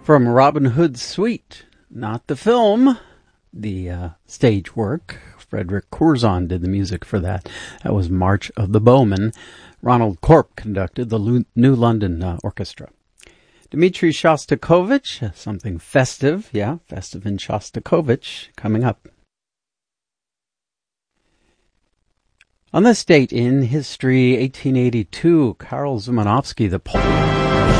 From Robin Hood's Suite, not the film, the stage work. Frederick Curzon did the music for that. That was March of the Bowmen. Ronald Corp conducted the New London Orchestra. Dmitri Shostakovich, something festive, festive in Shostakovich, coming up. On this date in history, 1882, Karl Szymanowski, the Polish